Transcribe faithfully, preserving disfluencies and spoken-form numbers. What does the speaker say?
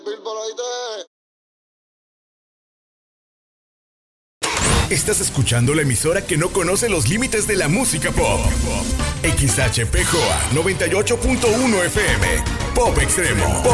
Estás escuchando la emisora que no conoce los límites de la música pop. X H P J noventa y ocho punto uno F M. Pop Extremo.